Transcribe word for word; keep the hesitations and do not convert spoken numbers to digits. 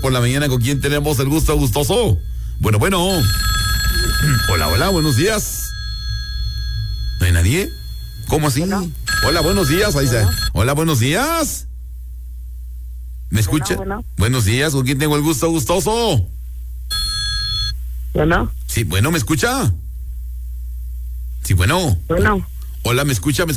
por la mañana. ¿Con quién tenemos el gusto gustoso? Bueno, bueno. Hola, hola, buenos días. ¿No hay nadie? ¿Cómo así? Bueno. Hola, buenos días. Ahí está. Bueno. Hola, buenos días. ¿Me escucha? Bueno, bueno. Buenos días. ¿Con quién tengo el gusto gustoso? Bueno, Sí, bueno, ¿me escucha? Sí, bueno. bueno. Hola, ¿me escucha? ¿Me